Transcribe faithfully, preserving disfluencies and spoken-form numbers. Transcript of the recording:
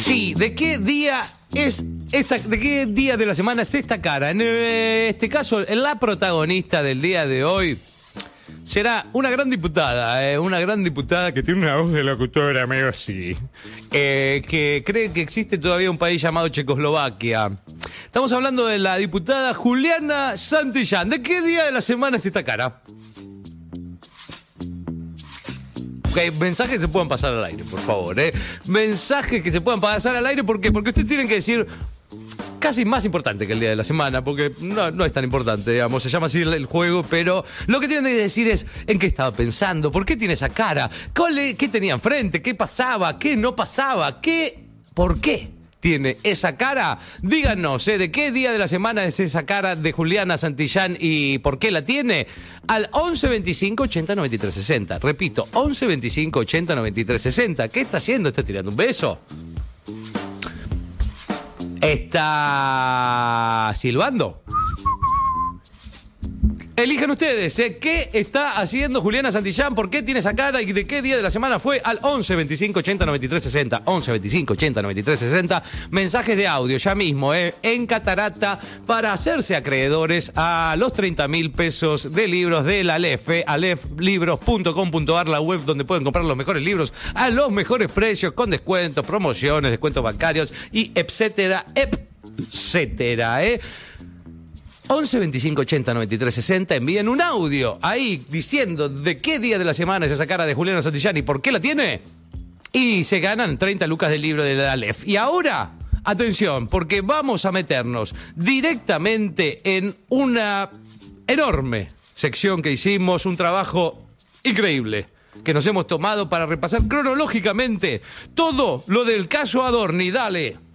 Sí, ¿de qué día es esta, de qué día de la semana es esta cara? En este caso, la protagonista del día de hoy será una gran diputada, eh, una gran diputada que tiene una voz de locutora medio así, eh, que cree que existe todavía un país llamado Checoslovaquia. Estamos hablando de la diputada Juliana Santillán. ¿De qué día de la semana es esta cara? Okay, mensajes que se puedan pasar al aire, por favor, ¿eh? Mensajes que se puedan pasar al aire, ¿por qué? Porque ustedes tienen que decir casi más importante que el día de la semana, porque no, no es tan importante, digamos, se llama así el, el juego, pero lo que tienen que decir es en qué estaba pensando, por qué tiene esa cara, ¿Cuál, qué tenía enfrente, qué pasaba, qué no pasaba, qué, por qué tiene esa cara. Díganos, ¿eh? ¿De qué día de la semana es esa cara de Juliana Santillán y por qué la tiene? Al once veinticinco ochenta noventa y tres sesenta. Repito, once veinticinco ochenta noventa y tres sesenta. ¿Qué está haciendo? ¿Está tirando un beso? ¿Está silbando? Elijan ustedes, ¿eh? ¿Qué está haciendo Juliana Santillán? ¿Por qué tiene esa cara? ¿Y de qué día de la semana fue? Al once veinticinco ochenta noventa y tres sesenta. once veinticinco ochenta noventa y tres sesenta. Mensajes de audio ya mismo, ¿eh? En Catarata para hacerse acreedores a los treinta mil pesos de libros de la Aleph, ¿eh? alef libros punto com punto ar, la web donde pueden comprar los mejores libros a los mejores precios, con descuentos, promociones, descuentos bancarios y etcétera, etcétera, ¿eh? once veinticinco ochenta noventa y tres sesenta, envíen un audio ahí diciendo de qué día de la semana es esa cara de Juliana Santillán y por qué la tiene. Y se ganan treinta lucas del libro de la Aleph. Y ahora, atención, porque vamos a meternos directamente en una enorme sección que hicimos, un trabajo increíble que nos hemos tomado para repasar cronológicamente todo lo del caso Adorni. Dale.